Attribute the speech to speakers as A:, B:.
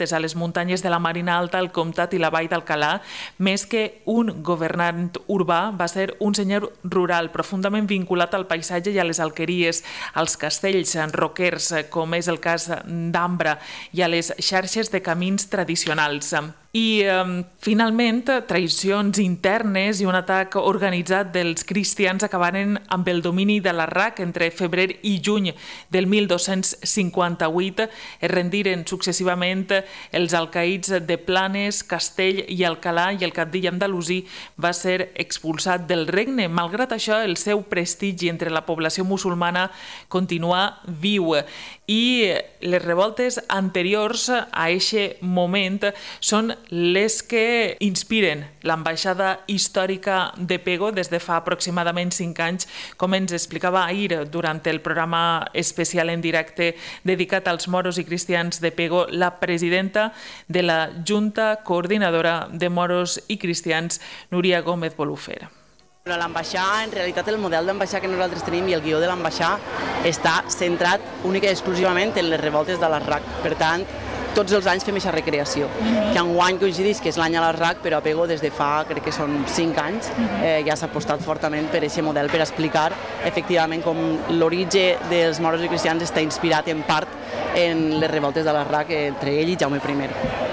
A: obertes a les muntanyes de la Marina Alta, el Comtat i la Vall d'Alcalà. Més que un governant urbà, va ser un senyor rural profundament vinculat al paisatge i a les alqueries, als castells roquers, com és el cas d'Ambra, i a les xarxes de camins tradicionals. I, finalment, traïcions internes i un atac organitzat dels cristians acabaren amb el domini de l'Arrach entre febrer i juny del 1258. Es rendiren successivament els alcaïds de Planes, Castell i Alcalà, i el cabdill andalusí va ser expulsat del regne. Malgrat això, el seu prestigi entre la població musulmana continua viu. I les revoltes anteriors a aquest moment són les que inspiren l'ambaixada històrica de Pego des de fa aproximadament 5 anys, com ens explicava ahir durant el programa especial en directe dedicat als moros i cristians de Pego, la presidenta de la Junta Coordinadora de Moros i Cristians, Núria Gómez Bolufer.
B: L'ambaixada, en realitat el model d'ambaixada que nosaltres tenim i el guió de l'ambaixada està centrat únicament i exclusivament en les revoltes de l'Arrach. Per tant, tots els anys fem aquesta recreació, que enguany coincideix que és l'any a l'Arrach, però a Pego des de fa, crec que són 5 anys, ja s'ha apostat fortament per aquest model, per explicar efectivament com l'origen dels moros i cristians està inspirat en part en les revoltes de l'Arrach entre ell i Jaume I.